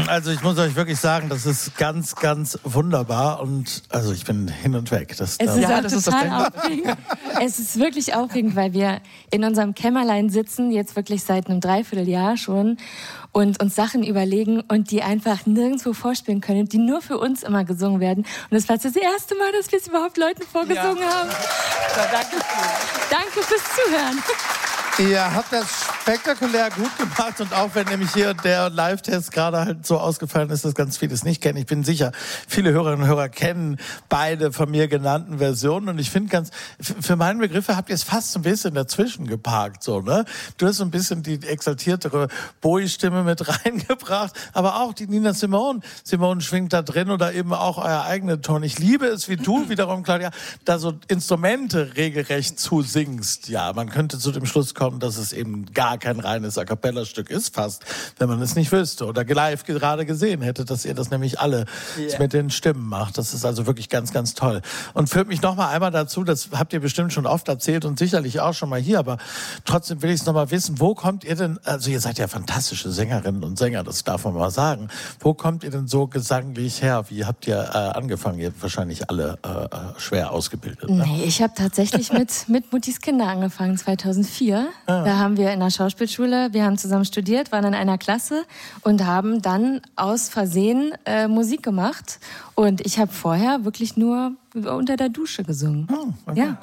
Also ich muss euch wirklich sagen, das ist ganz, ganz wunderbar und also ich bin hin und weg. Es ist total aufregend. Es ist wirklich aufregend, weil wir in unserem Kämmerlein sitzen, jetzt wirklich seit einem Dreivierteljahr schon und uns Sachen überlegen und die einfach nirgendwo vorspielen können, die nur für uns immer gesungen werden. Und das war das erste Mal, dass wir es überhaupt Leuten vorgesungen haben. Ja, danke. Danke fürs Zuhören. Ihr habt das spektakulär gut gemacht und auch wenn nämlich hier der Live-Test gerade halt so ausgefallen ist, dass ganz vieles nicht kennen. Ich bin sicher, viele Hörerinnen und Hörer kennen beide von mir genannten Versionen und ich finde für meine Begriffe habt ihr es fast ein bisschen dazwischen geparkt, so, ne? Du hast so ein bisschen die exaltiertere Bowie-Stimme mit reingebracht, aber auch die Nina Simone. Simone schwingt da drin oder eben auch euer eigener Ton. Ich liebe es, wie du wiederum, Claudia, da so Instrumente regelrecht zusingst. Ja, man könnte zu dem Schluss kommen, dass es eben gar kein reines A Cappella-Stück ist fast, wenn man es nicht wüsste oder live gerade gesehen hätte, dass ihr das nämlich alle mit den Stimmen macht. Das ist also wirklich ganz, ganz toll. Und führt mich noch mal einmal dazu, das habt ihr bestimmt schon oft erzählt und sicherlich auch schon mal hier, aber trotzdem will ich es noch mal wissen, wo kommt ihr denn, also ihr seid ja fantastische Sängerinnen und Sänger, das darf man mal sagen, wo kommt ihr denn so gesanglich her? Wie habt ihr angefangen? Ihr habt wahrscheinlich alle schwer ausgebildet. Ne? Nee, ich habe tatsächlich mit Muttis Kinder angefangen, 2004. Da haben wir in der Schauspielschule, wir haben zusammen studiert, waren in einer Klasse und haben dann aus Versehen Musik gemacht. Und ich habe vorher wirklich nur unter der Dusche gesungen. Oh, okay. Ja.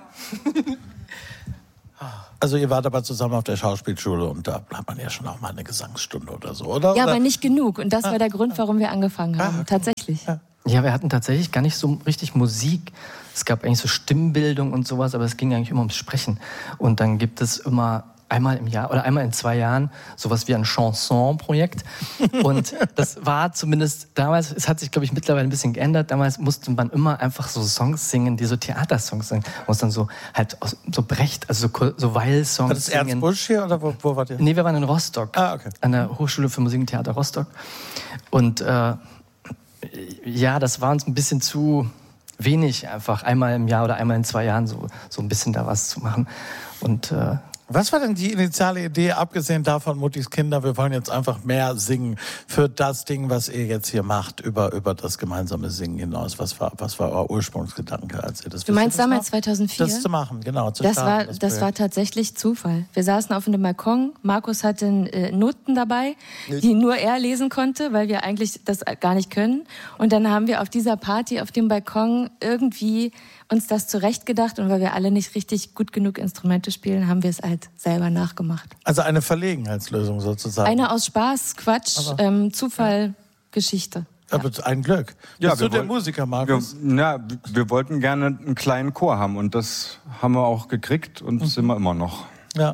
Also ihr wart aber zusammen auf der Schauspielschule und da hat man ja schon auch mal eine Gesangsstunde oder so, oder? Ja, oder? aber nicht genug. Und das war der Grund, warum wir angefangen haben, okay. tatsächlich. Ja, wir hatten tatsächlich gar nicht so richtig Musik. Es gab eigentlich so Stimmbildung und sowas, aber es ging eigentlich immer ums Sprechen. Und dann gibt es immer einmal im Jahr oder einmal in 2 Jahren sowas wie ein Chanson-Projekt. Und das war zumindest damals, es hat sich, glaube ich, mittlerweile ein bisschen geändert. Damals musste man immer einfach so Songs singen, die so Theatersongs sind. Man muss dann so halt so Brecht, also so Weil-Songs war das singen. Erzbusch hier oder wo wart ihr? Nee, wir waren in Rostock. Okay. An der Hochschule für Musik und Theater Rostock. Und ja, das war uns ein bisschen zu wenig, einfach einmal im Jahr oder einmal in 2 Jahren so ein bisschen da was zu machen. Und was war denn die initiale Idee, abgesehen davon, Muttis Kinder, wir wollen jetzt einfach mehr singen für das Ding, was ihr jetzt hier macht, über das gemeinsame Singen hinaus? Was war euer Ursprungsgedanke, als ihr das Du meinst damals 2004? Das zu machen, genau. Das war tatsächlich Zufall. Wir saßen auf einem Balkon, Markus hatte Noten dabei, die nur er lesen konnte, weil wir eigentlich das gar nicht können. Und dann haben wir auf dieser Party auf dem Balkon irgendwie uns das zurechtgedacht und weil wir alle nicht richtig gut genug Instrumente spielen, haben wir es halt selber nachgemacht. Also eine Verlegenheitslösung sozusagen. Eine aus Spaß, Quatsch, Zufall, Geschichte. Aber ein Glück. Ja, Bist du der Musiker, Markus? Wir wollten gerne einen kleinen Chor haben und das haben wir auch gekriegt und sind wir immer noch. Ja.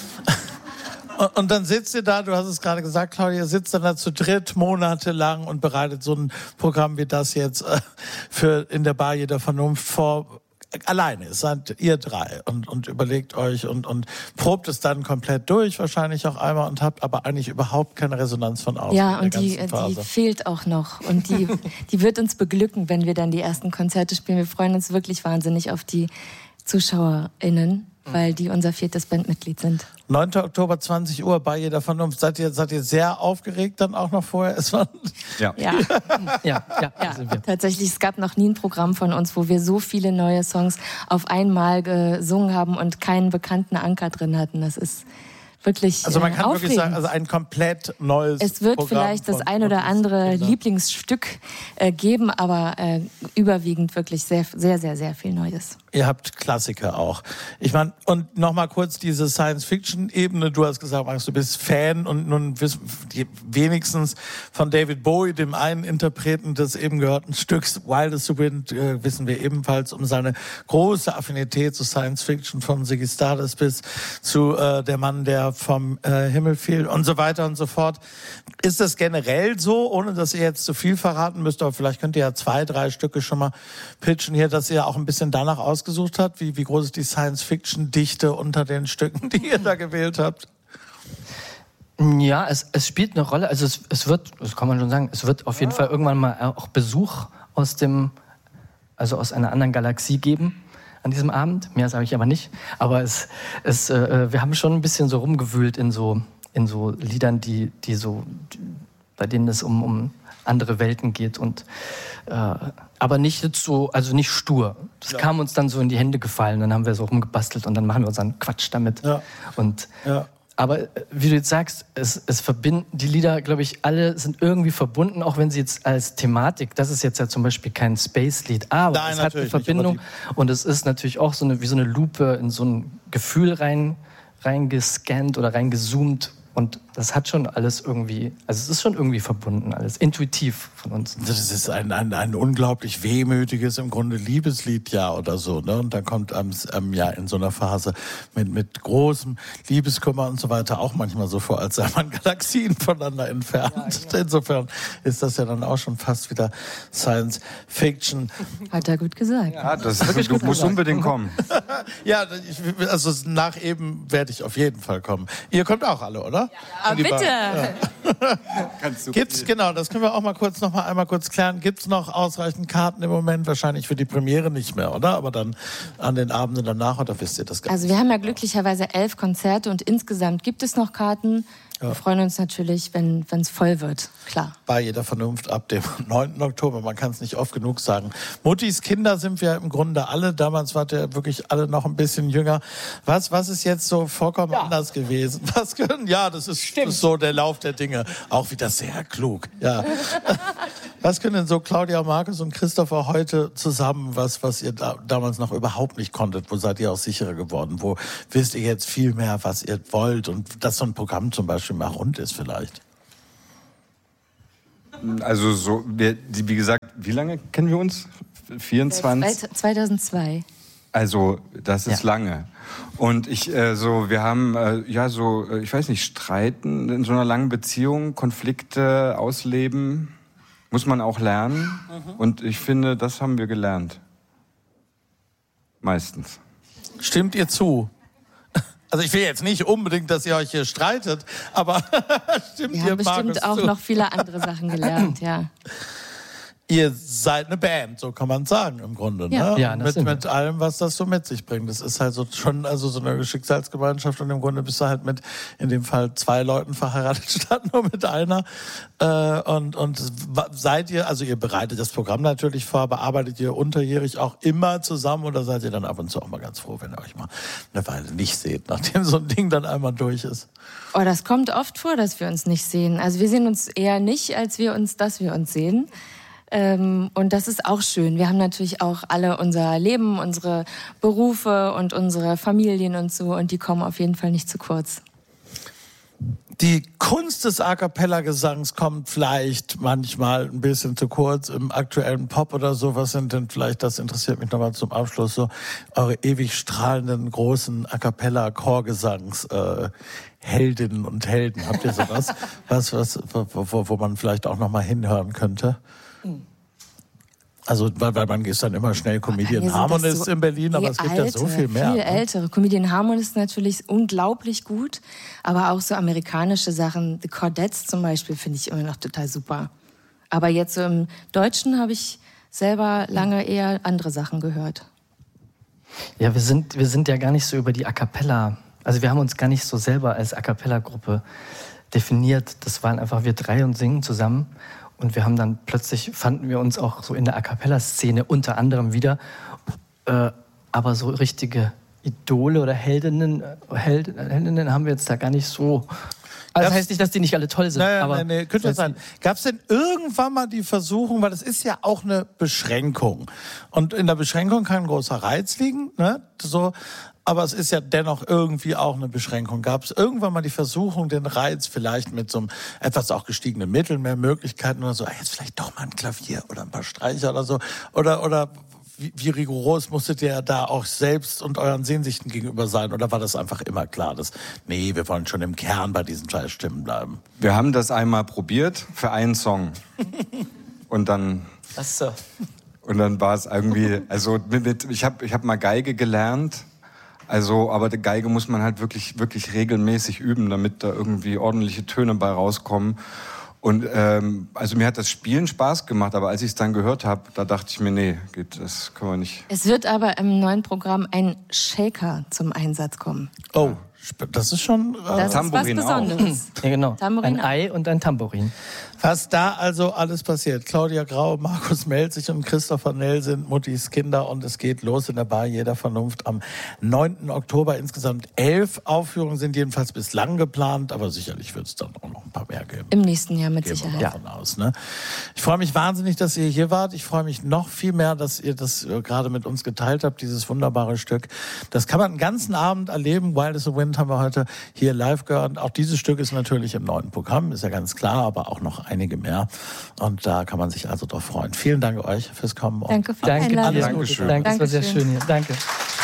Und dann sitzt ihr da, du hast es gerade gesagt, Claudia, ihr sitzt dann da zu dritt monatelang und bereitet so ein Programm wie das jetzt für in der Bar jeder Vernunft vor. Alleine, seid ihr 3 und überlegt euch und probt es dann komplett durch, wahrscheinlich auch einmal und habt aber eigentlich überhaupt keine Resonanz von außen. Ja, und die fehlt auch noch und die wird uns beglücken, wenn wir dann die ersten Konzerte spielen. Wir freuen uns wirklich wahnsinnig auf die ZuschauerInnen, weil die unser 4. Bandmitglied sind. 9. Oktober, 20 Uhr, bei jeder Vernunft. Seid ihr sehr aufgeregt dann auch noch vorher? Ja. Ja, tatsächlich, es gab noch nie ein Programm von uns, wo wir so viele neue Songs auf einmal gesungen haben und keinen bekannten Anker drin hatten. Das ist wirklich also man kann aufregend. wirklich sagen, also ein komplett neues Es wird Programm vielleicht das ein oder andere Lieblingsstück geben, aber überwiegend wirklich sehr, sehr, sehr, sehr viel Neues. Ihr habt Klassiker auch. Ich meine, und nochmal kurz diese Science-Fiction-Ebene. Du hast gesagt, Max, du bist Fan und nun wissen die wenigstens von David Bowie, dem einen Interpreten des eben gehörten Stücks Wildest Wind, wissen wir ebenfalls um seine große Affinität zu Science-Fiction, von Ziggy Stardust bis zu Der Mann, der vom Himmel fiel und so weiter und so fort. Ist das generell so, ohne dass ihr jetzt zu viel verraten müsst, aber vielleicht könnt ihr ja 2, 3 Stücke schon mal pitchen hier, dass ihr auch ein bisschen danach ausgesucht habt? Wie groß ist die Science-Fiction-Dichte unter den Stücken, die ihr da gewählt habt? Ja, es spielt eine Rolle. Also es wird, das kann man schon sagen, es wird auf jeden Fall irgendwann mal auch Besuch aus einer anderen Galaxie geben an diesem Abend. Mehr sage ich aber nicht. Aber wir haben schon ein bisschen so rumgewühlt in so Liedern, die so bei denen es um andere Welten geht und aber nicht jetzt so, also nicht stur. Das kam uns dann so in die Hände gefallen, dann haben wir so rumgebastelt und dann machen wir unseren Quatsch damit. Ja. Und aber wie du jetzt sagst, es verbinden die Lieder, glaube ich, alle sind irgendwie verbunden, auch wenn sie jetzt als Thematik, das ist jetzt ja zum Beispiel kein Space-Lied, aber es hat eine Verbindung und es ist natürlich auch wie so eine Lupe in so ein Gefühl reingescannt oder reingezoomt. Und das hat schon alles irgendwie, also es ist schon irgendwie verbunden, alles intuitiv von uns. Das ist ein unglaublich wehmütiges, im Grunde Liebeslied ja oder so, ne? Und dann kommt ja in so einer Phase mit großem Liebeskummer und so weiter auch manchmal so vor, als sei man Galaxien voneinander entfernt. Ja, genau. Insofern ist das ja dann auch schon fast wieder Science Fiction. Hat er gut gesagt. Ja, du musst unbedingt kommen. Ja, also nach eben werde ich auf jeden Fall kommen. Ihr kommt auch alle, oder? Ja, bitte. Ja. Gibt's, genau, das können wir auch mal einmal kurz klären. Gibt's noch ausreichend Karten im Moment? Wahrscheinlich für die Premiere nicht mehr, oder? Aber dann an den Abenden danach, oder wisst ihr das gar nicht? Also wir haben ja glücklicherweise 11 Konzerte und insgesamt gibt es noch Karten. Ja. Wir freuen uns natürlich, wenn es voll wird, klar. Bei jeder Vernunft ab dem 9. Oktober, man kann es nicht oft genug sagen. Muttis Kinder sind wir im Grunde alle, damals wart ihr wirklich alle noch ein bisschen jünger. Was ist jetzt so vollkommen anders gewesen? Das ist so der Lauf der Dinge. Auch wieder sehr klug, ja. Was können denn so Claudia, Markus und Christopher heute zusammen, was ihr damals noch überhaupt nicht konntet? Wo seid ihr auch sicherer geworden? Wo wisst ihr jetzt viel mehr, was ihr wollt? Und dass so ein Programm zum Beispiel mal rund ist vielleicht? Also wie gesagt, wie lange kennen wir uns? 24? 2002. Also das ist lange. Und wir haben ich weiß nicht, Streiten in so einer langen Beziehung, Konflikte ausleben, muss man auch lernen. Und ich finde, das haben wir gelernt. Meistens. Stimmt ihr zu? Also ich will jetzt nicht unbedingt, dass ihr euch hier streitet, aber stimmt ihr, Markus, bestimmt auch noch viele andere Sachen gelernt, ja. Ihr seid eine Band, so kann man sagen im Grunde, ja. ne? Ja, mit allem, was das so mit sich bringt. Das ist halt so schon so eine Schicksalsgemeinschaft und im Grunde bist du halt mit, in dem Fall 2 Leuten verheiratet statt nur mit einer. Und seid ihr, also ihr bereitet das Programm natürlich vor, aber arbeitet ihr unterjährig auch immer zusammen oder seid ihr dann ab und zu auch mal ganz froh, wenn ihr euch mal eine Weile nicht seht, nachdem so ein Ding dann einmal durch ist? Oh, das kommt oft vor, dass wir uns nicht sehen. Also wir sehen uns eher nicht, dass wir uns sehen. Und das ist auch schön. Wir haben natürlich auch alle unser Leben, unsere Berufe und unsere Familien und so. Und die kommen auf jeden Fall nicht zu kurz. Die Kunst des A-Cappella-Gesangs kommt vielleicht manchmal ein bisschen zu kurz im aktuellen Pop oder so. Was sind denn vielleicht, das interessiert mich nochmal zum Abschluss, so eure ewig strahlenden, großen A-Cappella-Chorgesangs Heldinnen und Helden? Habt ihr sowas? wo man vielleicht auch nochmal hinhören könnte? Also, weil man ist dann immer schnell Comedian Harmonist in Berlin, aber es gibt ja so viel mehr. Viel ältere. Comedian Harmonist natürlich unglaublich gut, aber auch so amerikanische Sachen. The Chordettes zum Beispiel finde ich immer noch total super. Aber jetzt so im Deutschen habe ich selber lange eher andere Sachen gehört. Ja, wir sind ja gar nicht so über die A Cappella, also wir haben uns gar nicht so selber als A Cappella-Gruppe definiert. Das waren einfach wir 3 und singen zusammen. Und wir haben dann plötzlich, fanden wir uns auch so in der A-Cappella-Szene unter anderem wieder, aber so richtige Idole oder Heldinnen haben wir jetzt da gar nicht so. Also das heißt nicht, dass die nicht alle toll sind. Nee, könnte ja sein. Gab es denn irgendwann mal die Versuchung, weil das ist ja auch eine Beschränkung. Und in der Beschränkung kann ein großer Reiz liegen, ne? So. Aber es ist ja dennoch irgendwie auch eine Beschränkung. Gab es irgendwann mal die Versuchung, den Reiz vielleicht mit so einem etwas auch gestiegenen Mitteln, mehr Möglichkeiten oder so, jetzt vielleicht doch mal ein Klavier oder ein paar Streicher oder so, oder wie rigoros musstet ihr da auch selbst und euren Sehnsüchten gegenüber sein? Oder war das einfach immer klar, dass, nee, wir wollen schon im Kern bei diesen 3 Stimmen bleiben? Wir haben das einmal probiert für einen Song. Und dann... Ach so. Und dann war es irgendwie, also ich hab mal Geige gelernt. Also, aber die Geige muss man halt wirklich, wirklich regelmäßig üben, damit da irgendwie ordentliche Töne bei rauskommen. Und also mir hat das Spielen Spaß gemacht, aber als ich es dann gehört habe, da dachte ich mir, nee, das können wir nicht. Es wird aber im neuen Programm ein Shaker zum Einsatz kommen. Oh, das ist schon... das ist was Besonderes. Ja, genau. Tambourin ein Ei und ein Tambourin. Was da also alles passiert. Claudia Grau, Markus Melzig und Christopher Nell sind Muttis Kinder und es geht los in der Bar Jeder Vernunft am 9. Oktober. Insgesamt 11 Aufführungen sind jedenfalls bislang geplant, aber sicherlich wird es dann auch noch ein paar mehr geben. Im nächsten Jahr mit Sicherheit. Davon aus, ne? Ich freue mich wahnsinnig, dass ihr hier wart. Ich freue mich noch viel mehr, dass ihr das gerade mit uns geteilt habt, dieses wunderbare Stück. Das kann man den ganzen Abend erleben. Wild as the Wind haben wir heute hier live gehört. Auch dieses Stück ist natürlich im neuen Programm, ist ja ganz klar, aber auch noch einige mehr. Und da kann man sich also drauf freuen. Vielen Dank euch fürs Kommen. Danke für die Einladung. Dankeschön. Danke, das war sehr schön hier. Danke.